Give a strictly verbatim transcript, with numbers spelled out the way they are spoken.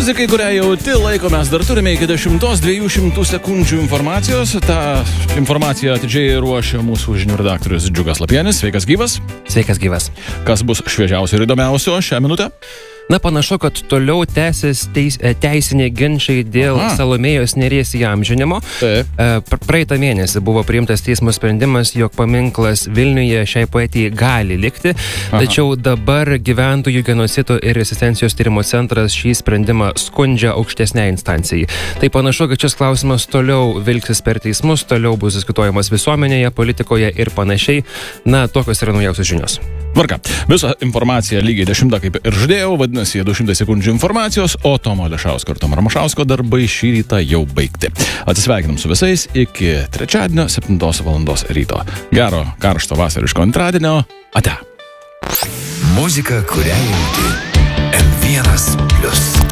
Muzikai, kurią jauti laiko mes dar turime iki dešimtos dviejų šimtų sekundžių informacijos. Ta informacija atidžiai ruošia mūsų žinių redaktorius Džiugas Lapienis. Sveikas gyvas. Sveikas gyvas. Kas bus šviežiausio ir įdomiausio šią minutę? Na, panašu, kad toliau tęsis teis, teisiniai ginčiai dėl Aha. Salomėjos Nėries įamžinimo. Taip. Praeitą mėnesį buvo priimtas teismo sprendimas, jog paminklas Vilniuje šiai poetijai gali likti, Aha. tačiau dabar gyventojų genocido ir rezistencijos tyrimo centras šį sprendimą skundžia aukštesnei instancijai. Tai panašu, kad šis klausimas toliau vilksis per teismus, toliau bus diskutuojamas visuomenėje, politikoje ir panašiai. Na, tokios yra naujausios žinios. Varka. Visą informaciją lygiai dešimtą, kaip ir žadėjau, vadinasi du šimtai sekundžių informacijos, o Tomo Lešausko ir Tomo Ramašausko darbai šį rytą jau baigti. Atsisveikinam su visais iki trečiadienio septintos valandos ryto. Gero, karšto vasariško antradienio. Ate. Muzika, kurią jauti. M vienas plius.